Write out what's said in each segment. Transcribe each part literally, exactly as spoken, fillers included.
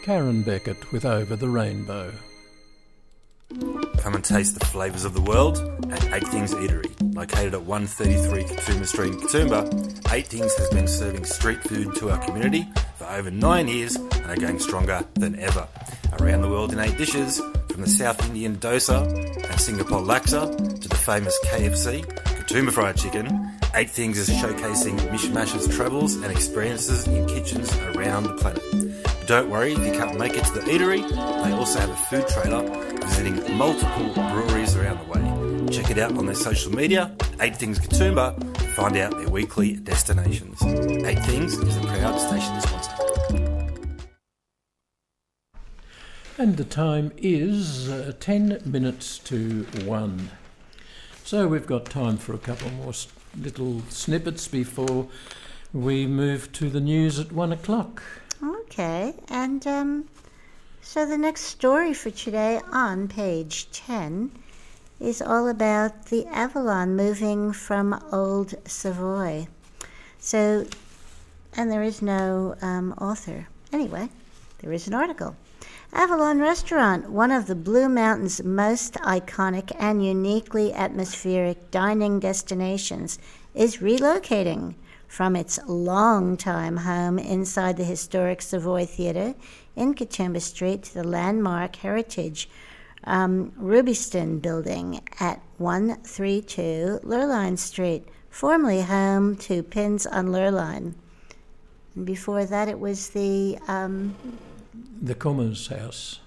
Karen Beckett with Over the Rainbow. Come and taste the flavours of the world at Eight Things Eatery. Located at one thirty-three Katoomba Street in Katoomba, Eight Things has been serving street food to our community for over nine years and are going stronger than ever. Around the world in eight dishes, from the South Indian dosa and Singapore laksa to the famous K F C, Katoomba Fried Chicken, Eight Things is showcasing Mishmash's travels and experiences in kitchens around the planet. But don't worry if you can't make it to the eatery, they also have a food trailer visiting multiple breweries around the way. Check it out on their social media, Eight Things Katoomba, to find out their weekly destinations. Eight Things is a proud station sponsor. And the time is uh, ten minutes to one. So we've got time for a couple more s- little snippets before we move to the news at one o'clock. Okay, and um, so the next story for today on page ten is all about the Avalon moving from Old Savoy. So, and there is no um, author. Anyway, there is an article. Avalon Restaurant, one of the Blue Mountain's most iconic and uniquely atmospheric dining destinations, is relocating from its long-time home inside the historic Savoy Theatre in Katoomba Street to the landmark heritage um, Rubyston building at one thirty-two Lurline Street, formerly home to Pins on Lurline. And before that, it was the... Um, The Kummer's house.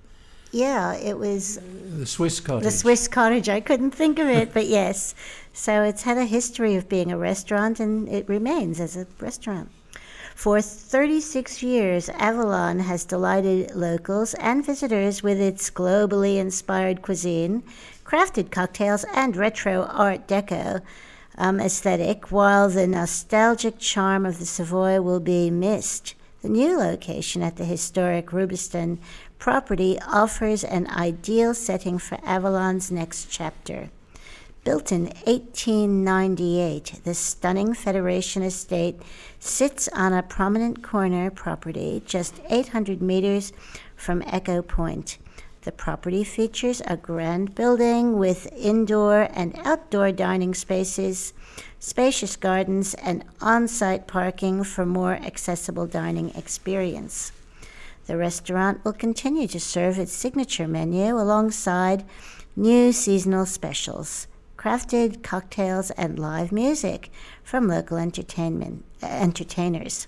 Yeah, it was... The Swiss cottage. The Swiss cottage. I couldn't think of it, but yes. So it's had a history of being a restaurant, and it remains as a restaurant. For thirty-six years, Avalon has delighted locals and visitors with its globally inspired cuisine, crafted cocktails, and retro Art Deco um, aesthetic, while the nostalgic charm of the Savoy will be missed. The new location at the historic Rubyston property offers an ideal setting for Avalon's next chapter. Built in eighteen ninety-eight, the stunning Federation Estate sits on a prominent corner property just eight hundred meters from Echo Point. The property features a grand building with indoor and outdoor dining spaces, spacious gardens, and on-site parking for more accessible dining experience. The restaurant will continue to serve its signature menu alongside new seasonal specials, crafted cocktails, and live music from local entertainment uh, entertainers.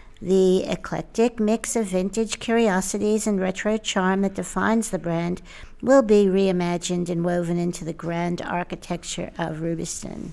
The eclectic mix of vintage curiosities and retro charm that defines the brand will be reimagined and woven into the grand architecture of Rubyston.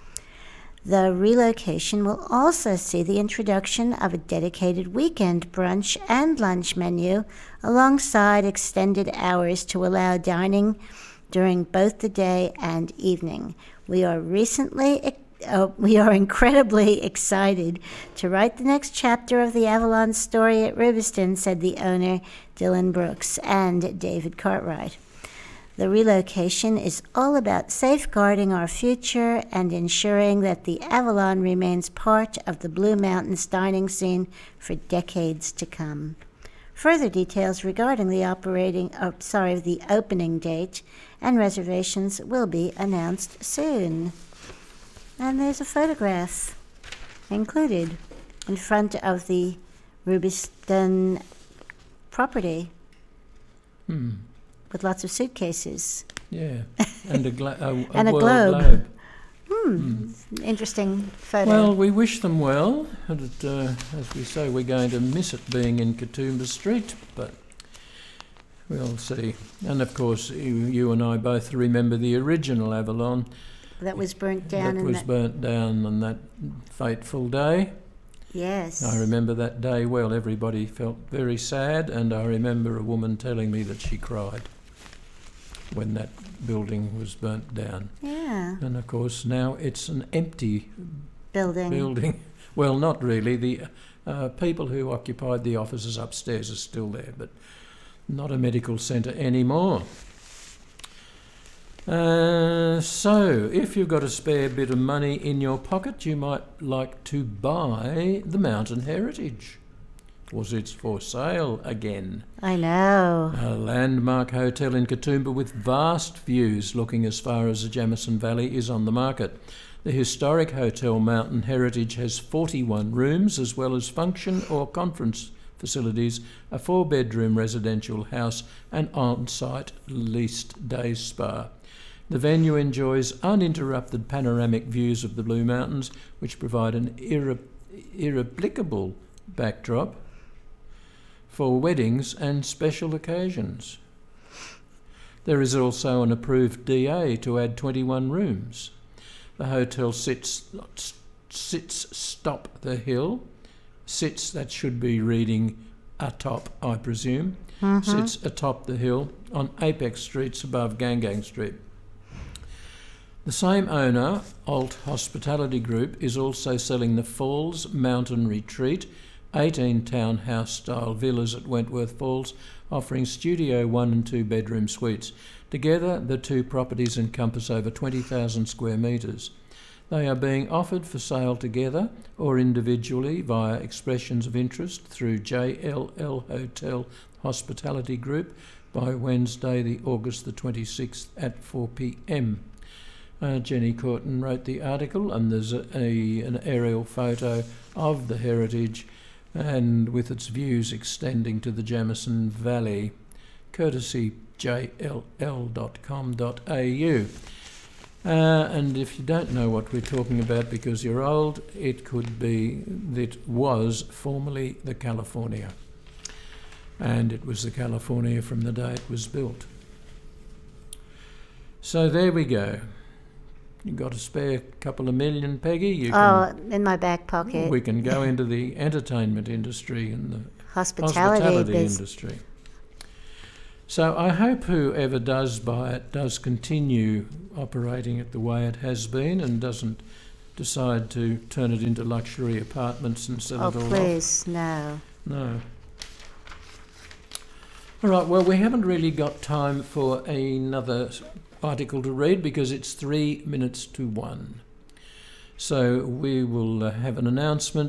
The relocation will also see the introduction of a dedicated weekend brunch and lunch menu alongside extended hours to allow dining during both the day and evening. We are recently uh, we are incredibly excited to write the next chapter of the Avalon story at Rubyston, said the owner Dylan Brooks and David Cartwright. The relocation is all about safeguarding our future and ensuring that the Avalon remains part of the Blue Mountains dining scene for decades to come. Further details regarding the operating, oh, sorry, the opening date and reservations will be announced soon. And there's a photograph included in front of the Rubyston property. Hmm. With lots of suitcases. Yeah, and a, gla- a, a and a world globe. globe. Hmm. Hmm. Interesting photo. Well, we wish them well. And uh, as we say, we're going to miss it being in Katoomba Street, but we'll see. And of course, you, you and I both remember the original Avalon. That was burnt down. That was that burnt down on that fateful day. Yes. I remember that day well. Everybody felt very sad, and I remember a woman telling me that she cried when that building was burnt down. Yeah. And of course now it's an empty building. Building. Well, not really. The uh, people who occupied the offices upstairs are still there, but not a medical centre anymore. Uh, so, if you've got a spare bit of money in your pocket, you might like to buy the Mountain Heritage. because it's for sale again. I know. A landmark hotel in Katoomba with vast views looking as far as the Jamison Valley is on the market. The historic Hotel Mountain Heritage has forty-one rooms as well as function or conference facilities, a four-bedroom residential house and on-site leased day spa. The venue enjoys uninterrupted panoramic views of the Blue Mountains, which provide an irre- irreplicable backdrop for weddings and special occasions. There is also an approved D A to add twenty-one rooms. The hotel sits, sits stop the hill, sits, that should be reading atop, I presume, Mm-hmm. sits atop the hill on Apex Streets above Gangang Street. The same owner, Alt Hospitality Group, is also selling the Falls Mountain Retreat, eighteen townhouse-style villas at Wentworth Falls, offering studio one and two bedroom suites. Together, the two properties encompass over twenty thousand square metres. They are being offered for sale together or individually via expressions of interest through J L L Hotel Hospitality Group by Wednesday, the August the twenty-sixth at four p m. Uh, Jenny Courtin wrote the article, and there's a, a, an aerial photo of the heritage and with its views extending to the Jamison Valley, courtesy j l l dot com dot a u. Uh, and if you don't know what we're talking about because you're old, it could be that it was formerly the California. And it was the California from the day it was built. So there we go. You've got a spare couple of million, Peggy? You Oh, in my back pocket. We can go into the entertainment industry and the Hospitality, hospitality biz- industry. So I hope whoever does buy it does continue operating it the way it has been and doesn't decide to turn it into luxury apartments and sell Oh, it all please, no. off. No. All right, well, we haven't really got time for another article to read because it's three minutes to one. So we will uh, have an announcement